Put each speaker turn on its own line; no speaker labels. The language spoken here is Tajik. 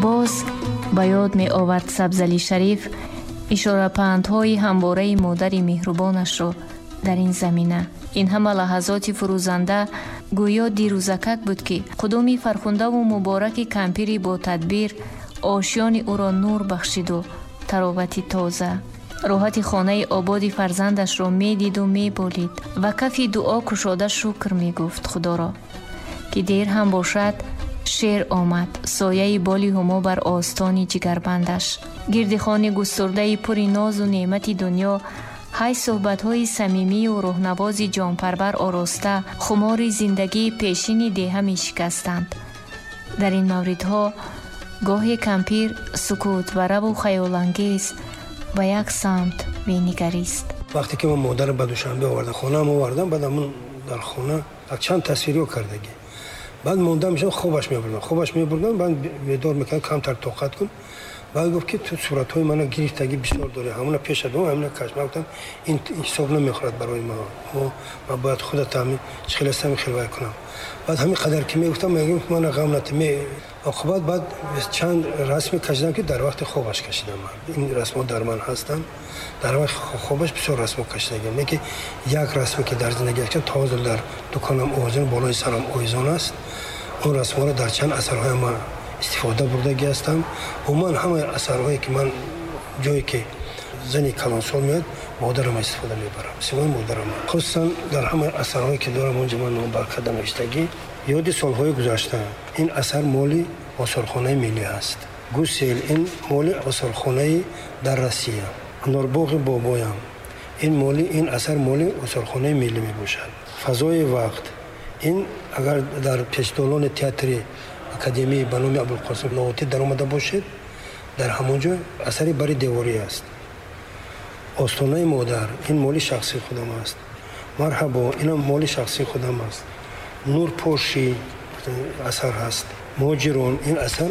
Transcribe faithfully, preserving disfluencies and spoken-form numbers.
боз ба ёд меовард Сабзали Шариф ишорапандҳои ҳамвораи модари меҳрубонашро дар ин замина. ин ҳама лаҳазоти фурӯзанда гӯё дирӯзакак буд, ки қудуми фархундаву мубораки кампири бо тадбир ошёни ӯро нур бахшиду таровати тоза. роҳати хонаи ободи фарзандашро медиду меболид ва кафи дуо кушода шукр мегуфт худоро, ки дер ҳам бошад шер омад, сояи боли ҳумо бар остони ҷигарбандаш. гирдихони густурдаи пури нозу неъмати дунё ҳай суҳбатҳои самимию рӯҳнавози ҷонпарвар ороста хумори зиндагии пешини деҳа мешикастанд. дар ин мавридҳо гоҳе кампир сукутбараву хаёлангез ба як самт менигарист.
вақте ки ман модарам ба Душанбе овардам, хонаам овардам, баъд амн дар хона чанд тасвириё кардагӣ. баъд мондам мешам, хобаш мебурдам хобаш мебурдам баъд медор мекардам, камтар тоқат кун. баъд гуфт ки ту суратҳои мана гирифтагӣ бисёр дорӣ, ҳамуна пеша дом, ҳамуна каш. Ман гуфтам ин ҳисоб намехӯрад барои ман, ман бояд худат ҳами чихеластами хилвай кунам. баъд ҳамин қадар ки мегуфтам мегуфт мана ғам нати ме оқибат баъд чанд расми кашидам, ки дар вақти хобаш кашидам. Ман ин расмо дар ман ҳастанд. дар вақти хобаш бисёр расмо кашидагам, не ки як расме ки дар зиндагӣ якчанд то ҳозир дар дуконам овозон болои сарам овизон аст. он расморо дар чанд асарҳои ман истифода бурдагӣ ҳастам. умуман ҳамаи асарҳое ки ман ҷое ки зани калонсол меояд модарам истифода мебарам, симои модарам. хусусан дар ҳамаи асарҳое ки дорам онҷа ман номбар карда навиштагӣ ёди солҳои гузашта. ин асар моли осорхонаи миллӣ аст. гусел ин моли осорхонаи дар Россия. норбоғи бобоям ин моли ин асар моли осорхонаи миллӣ мебошад. фазои вақт ин агар дар пешдолони театри академии ба номи Абулқосим Ловотӣ дар омада бошед, дар ҳамонҷо асари бари деворӣ аст. остонаи модар ин моли шахсии худам аст. марҳабо инам моли шахсии худам аст. нурпоши асар ҳаст. моҷирон ин асар